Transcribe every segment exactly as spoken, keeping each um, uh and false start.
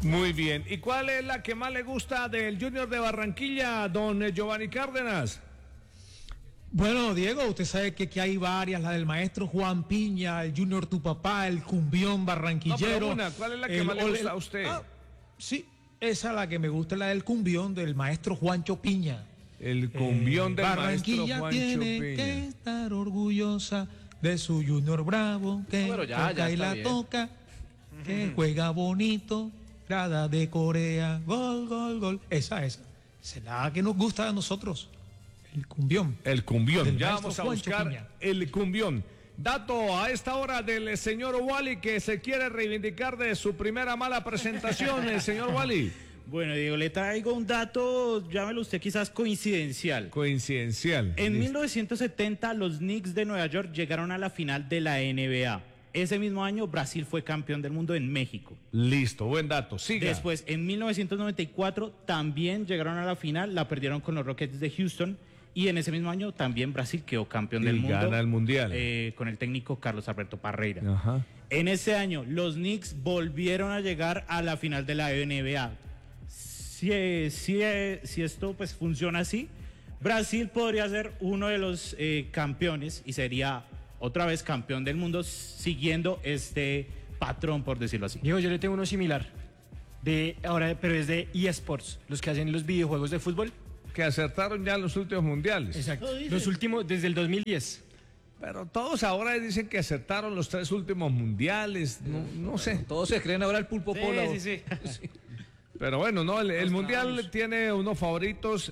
Muy bien. ¿Y cuál es la que más le gusta del Junior de Barranquilla, don Giovanni Cárdenas? Bueno, Diego, usted sabe que aquí hay varias, la del maestro Juan Piña, el Junior Tu Papá, el Cumbión Barranquillero. No, pero una, ¿cuál es la que el, más le gusta el, a usted? Ah, sí, esa es la que me gusta, la del Cumbión del maestro Juancho Piña. El Cumbión eh, del Barranquilla maestro Juancho tiene Piña. que estar orgullosa de su Junior Bravo, que no, ya, toca ya y la bien. toca, que juega bonito, grada de Corea, gol, gol, gol. Esa, esa. Esa es la que nos gusta a nosotros. El Cumbión. El Cumbión. Del Ya maestro vamos a Juancho buscar Piña. el Cumbión. Dato a esta hora del señor Wally, que se quiere reivindicar de su primera mala presentación, el señor Wally. Bueno, Diego, le traigo un dato, llámelo usted quizás coincidencial. Coincidencial. En Listo. mil novecientos setenta, los Knicks de Nueva York llegaron a la final de la N B A. Ese mismo año, Brasil fue campeón del mundo en México. Listo, buen dato. Siga. Después, en mil novecientos noventa y cuatro, también llegaron a la final, la perdieron con los Rockets de Houston. Y en ese mismo año, también Brasil quedó campeón Y del mundo. gana el Mundial. eh, con el técnico Carlos Alberto Parreira. Ajá. En ese año, los Knicks volvieron a llegar a la final de la N B A. Si, si, si esto pues funciona así, Brasil podría ser uno de los eh, campeones y sería otra vez campeón del mundo siguiendo este patrón, por decirlo así. Diego, yo le tengo uno similar, de ahora, pero es de eSports, los que hacen los videojuegos de fútbol. Que acertaron ya en los últimos mundiales. Exacto. Los últimos, desde el dos mil diez. Pero todos ahora dicen que acertaron los tres últimos mundiales. No, no sé. Todos se creen ahora el pulpo polo. Sí, sí, sí. Pero bueno, no, el, el mundial tiene unos favoritos.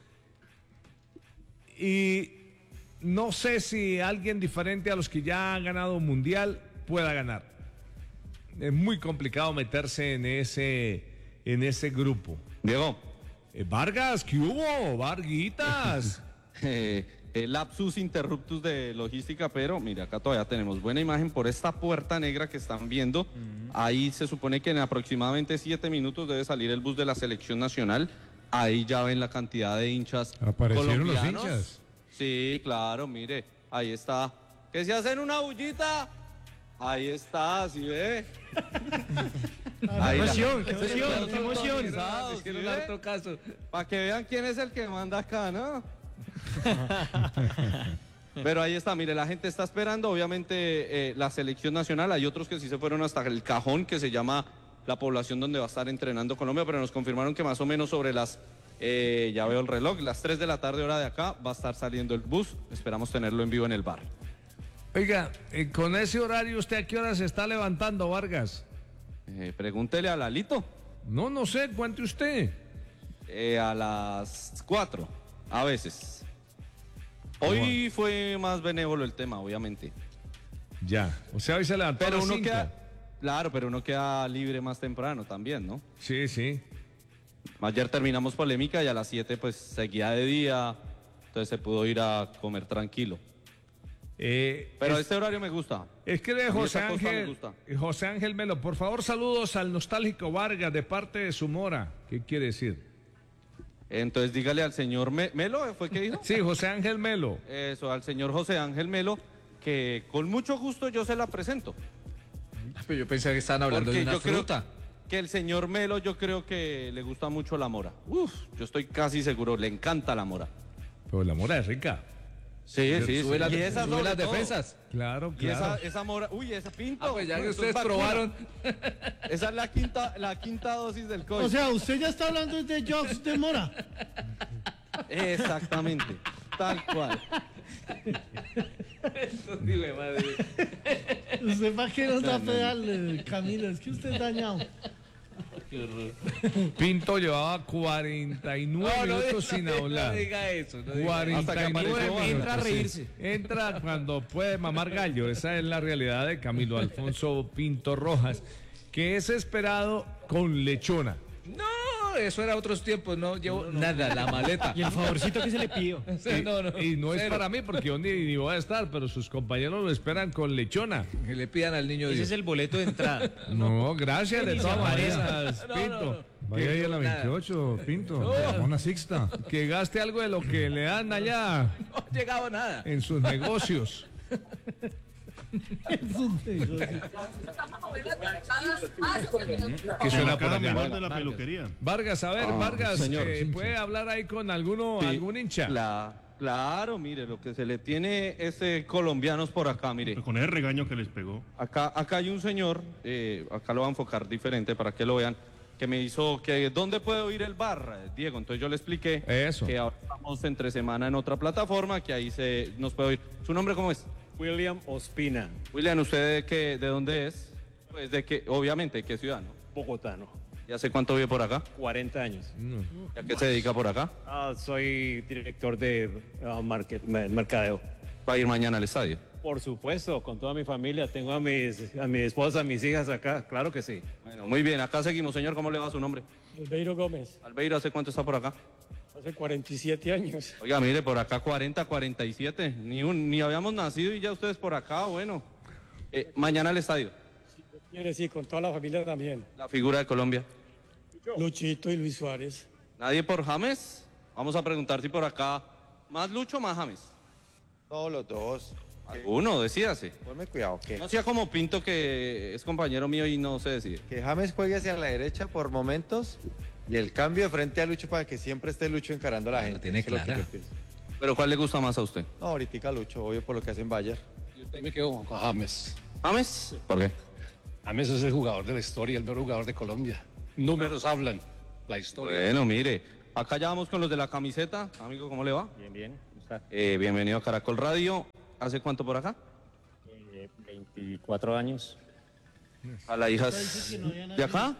Y no sé si alguien diferente a los que ya han ganado un mundial pueda ganar. Es muy complicado meterse en ese, en ese grupo. Diego. Eh, Vargas, ¿qué hubo? Varguitas. Eh, el lapsus interruptus de logística, pero mira, acá todavía tenemos buena imagen por esta puerta negra que están viendo. Uh-huh. Ahí se supone que en aproximadamente siete minutos debe salir el bus de la selección nacional. Ahí ya ven la cantidad de hinchas. ¿Aparecieron los colombianos. hinchas? Sí, claro, mire, ahí está. Que se hacen una bullita. Ahí está, ¿sí ve? Qué emoción, qué emoción, qué emoción. Para que vean quién es el que manda acá, ¿no? Pero ahí está, mire, la gente está esperando, obviamente, eh, la selección nacional. Hay otros que sí se fueron hasta el cajón, que se llama la población donde va a estar entrenando Colombia, pero nos confirmaron que más o menos sobre las, eh, ya veo el reloj, las tres de la tarde hora de acá, va a estar saliendo el bus. Esperamos tenerlo en vivo en el bar. Oiga, eh, con ese horario, ¿usted a qué hora se está levantando, Vargas? Eh, pregúntele a Lalito. No, no sé, cuente usted. Eh, a las cuatro, a veces. Hoy fue más benévolo el tema, obviamente. Ya, o sea, hoy se levantó pero a las uno cinco. queda, claro, pero uno queda libre más temprano también, ¿no? Sí, sí. Ayer terminamos polémica y a las siete pues seguía de día, entonces se pudo ir a comer tranquilo. Eh, pero es, este horario me gusta. Es que de José Ángel, José Ángel Melo, por favor, saludos al nostálgico Vargas de parte de su mora. ¿Qué quiere decir? Entonces dígale al señor Me Melo, ¿fue que dijo? Sí, José Ángel Melo. Eso, al señor José Ángel Melo, que con mucho gusto yo se la presento. Pero yo pensé que estaban hablando Porque de una yo fruta. Creo que el señor Melo, yo creo que le gusta mucho la mora. Uf, yo estoy casi seguro, le encanta la mora. Pero la mora es rica. Sí, sí, sube sí. Las, y esa sube las todo. defensas. Claro, Y claro. esa, esa mora, uy, esa pinto. Ah, pues ya que Esto ustedes es probaron. Esa es la quinta, la quinta dosis del COVID. O sea, usted ya está hablando de jokes de mora. Exactamente, tal cual. Esto digo, madre. ¿Usted para qué nos da pedal, Camilo? Es que usted es dañado. Qué horror. Pinto llevaba cuarenta y nueve No, no minutos diga, sin no hablar. diga eso. No diga cuarenta y nueve apareció, minutos. entra a reírse. Entra cuando puede mamar gallo. Esa es la realidad de Camilo Alfonso Pinto Rojas, que es esperado con lechona. No, eso era otros tiempos, no llevo no, no. nada, la maleta. Y el favorcito que se le pidió. Sí, y, no, no, y no es cero. para mí porque yo ni, ni voy a estar, pero sus compañeros lo esperan con lechona. Que le pidan al niño Ese Dios. es el boleto de entrada. No, gracias de todas maneras, No, Pinto. no, no. Vaya ahí a la veintiocho, Pinto. No. Una sixta. Que gaste algo de lo que le dan allá No ha llegado nada. en sus negocios. Es un hijo de- ¿Qué suena por Cada allá? mejor de la peluquería. Vargas, a ver, Ah, Vargas, señor. eh, ¿puede hablar ahí con alguno, Sí, algún hincha? cla- claro, mire, lo que se le tiene es eh, colombianos por acá, mire. Con ese regaño que les pegó. Acá, acá hay un señor, eh, acá lo voy a enfocar diferente para que lo vean, que me hizo que ¿dónde puedo ir el bar, eh, Diego? Entonces yo le expliqué Eso. que ahora estamos entre semana en otra plataforma, que ahí se nos puede oír. ¿Su nombre cómo es? William Ospina, William, ¿usted de, qué, de dónde es? Pues de que, obviamente, ¿de qué ciudad, no? bogotano, ¿Ya sé cuánto vive por acá? cuarenta años. ¿Y a qué se dedica por acá? Ah, soy director de ah, market- mer- mercadeo. Va a ir mañana al estadio. Por supuesto, con toda mi familia. Tengo a, mis, a mi esposa, a mis hijas acá. Claro que sí. Bueno, muy bien, acá seguimos, señor. ¿Cómo le va su nombre? Albeiro Gómez, Albeiro, ¿hace cuánto está por acá? hace cuarenta y siete años. Oiga, mire, por acá cuarenta, cuarenta y siete. Ni, un, ni habíamos nacido y ya ustedes por acá, bueno. Eh, mañana al estadio. Quiere decir, con toda la familia también. La figura de Colombia. Luchito y Luis Suárez. ¿Nadie por James? Vamos a preguntar si por acá. ¿Más Lucho o más James? Todos los dos. Alguno, decídase. Ponme cuidado, que, No sea como Pinto, que es compañero mío y no se decide. que James juegue hacia la derecha por momentos y el cambio de frente a Lucho para que siempre esté Lucho encarando a la gente. tiene Eso es lo que clara. yo pienso. ¿Pero cuál le gusta más a usted? No, ahorita Lucho, obvio por lo que hacen Bayer. Yo me quedo con James. ¿James? ¿Por qué? James es el jugador de la historia, el mejor jugador de Colombia. Números hablan, la historia. Bueno, mire, acá ya vamos con los de la camiseta. Amigo, ¿cómo le va? Bien, bien. ¿Cómo está? Eh, bienvenido a Caracol Radio. ¿Hace cuánto por acá? Eh, veinticuatro años. ¿A la hija Parece que no había de acá?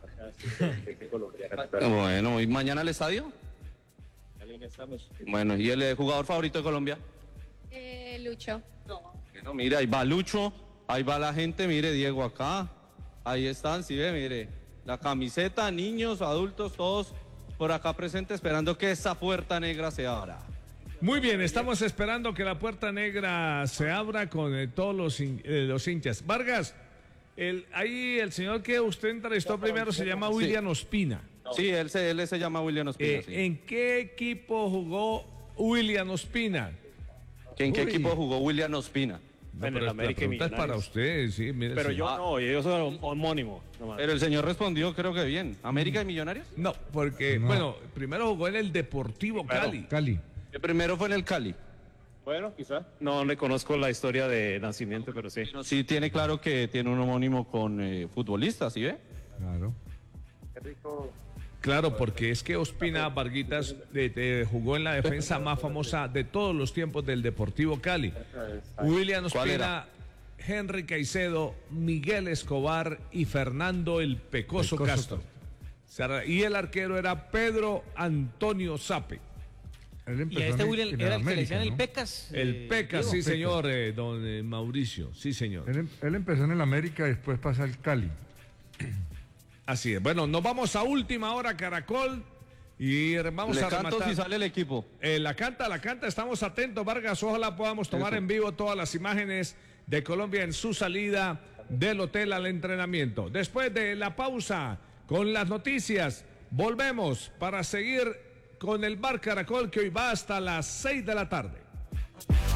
Bueno, ¿y mañana al estadio? Bueno, ¿y el eh, jugador favorito de Colombia? Eh, Lucho. Bueno, mire, ahí va Lucho, ahí va la gente, mire, Diego acá. Ahí están, si ve, mire. La camiseta, niños, adultos, todos por acá presentes esperando que esa puerta negra se abra. Muy bien, estamos esperando que la puerta negra se abra con eh, todos los, hin- eh, los hinchas. Vargas, el, ahí el señor que usted entrevistó primero se llama William Ospina. Sí, él se, él se llama William Ospina. Eh, sí. ¿En qué equipo jugó William Ospina? ¿Que ¿En qué Uy. equipo jugó William Ospina? No, En pero el la América y pregunta es para Millonarios. usted, sí, mire, Pero sí. yo no, yo soy homónimo. nomás. Pero el señor respondió, creo que bien. ¿América y Millonarios? No, porque, No. bueno, primero jugó en el Deportivo Cali. Cali. El primero fue en el Cali. Bueno, quizá. No le conozco la historia de nacimiento, pero sí. Pero sí tiene claro que tiene un homónimo con eh, futbolistas, ¿sí ve? Claro. Claro, porque es que Ospina Varguitas eh, eh, jugó en la defensa más famosa de todos los tiempos del Deportivo Cali. William ¿Cuál Ospina, Henry Caicedo, Miguel Escobar y Fernando el Pecoso, Pecoso Castro. Serra- Y el arquero era Pedro Antonio Sape. Él Y empezó a este en- William en era el que le América, decían el ¿no? Pecas. El eh, Pecas, Diego. sí señor, eh, don eh, Mauricio, sí señor. Él, em- él empezó en el América y después pasa al Cali. Así es. Bueno, nos vamos a última hora, Caracol. Y vamos Le a canto rematar. si sale el equipo. Eh, la canta, la canta, estamos atentos, Vargas. Ojalá podamos tomar Eso. en vivo todas las imágenes de Colombia en su salida del hotel al entrenamiento. Después de la pausa con las noticias, volvemos para seguir con el Bar Caracol que hoy va hasta las seis de la tarde.